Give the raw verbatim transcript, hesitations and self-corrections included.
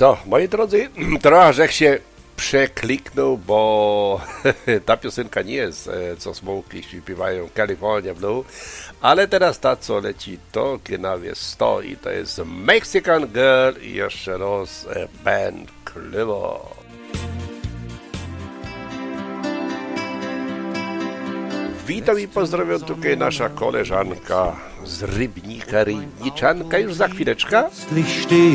Co, moi drodzy, trochę żech się przekliknął, bo ta piosenka nie jest, co Smokies śpiewają California Blue, ale teraz ta, co leci, to genawie stoi, to jest Mexican Girl i jeszcze raz Ben Cleaver. Witam i pozdrawiam tutaj nasza koleżanka z Rybnika, Rybniczanka, już za chwileczkę.